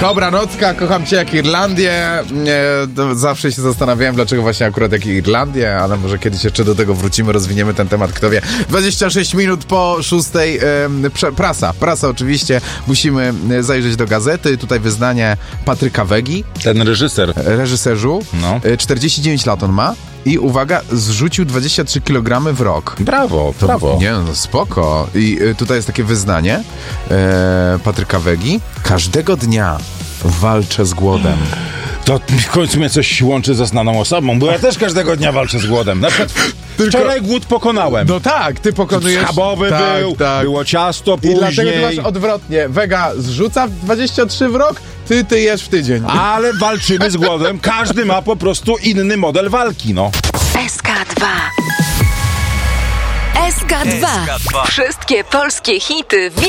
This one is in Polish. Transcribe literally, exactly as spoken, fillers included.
Kobra Nocka, kocham cię jak Irlandię. E, zawsze się zastanawiałem, dlaczego właśnie akurat jak Irlandię, ale może kiedyś jeszcze do tego wrócimy, rozwiniemy ten temat, kto wie. dwadzieścia sześć minut po szóstej. E, prasa, prasa oczywiście. Musimy zajrzeć do gazety. Tutaj wyznanie Patryka Wegi. Ten reżyser. Reżyserzu. No. E, czterdzieści dziewięć lat on ma. I uwaga, zrzucił dwadzieścia trzy kilogramy w rok. Brawo, To, brawo. Nie, no spoko. I y, tutaj jest takie wyznanie e, Patryka Wegi. Każdego dnia walczę z głodem. To w końcu mnie coś łączy ze znaną osobą, bo ja też każdego dnia walczę z głodem. Na przykład wczoraj głód pokonałem. No tak, ty pokonujesz... Schabowy tak, był, tak. było ciasto I później. dlatego ty masz odwrotnie. Wega zrzuca dwadzieścia trzy w rok, ty, ty jesz w tydzień. Ale walczymy z głodem. Każdy ma po prostu inny model walki, no. S K dwa. S K dwa. Wszystkie polskie hity w